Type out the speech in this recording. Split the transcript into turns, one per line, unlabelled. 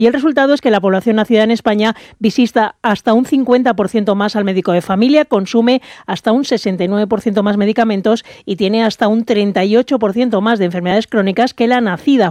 Y el resultado es que la población nacida en España visita hasta un 50% más al médico de familia, consume hasta un 69% más medicamentos y tiene hasta un 38% más de enfermedades crónicas que la nacida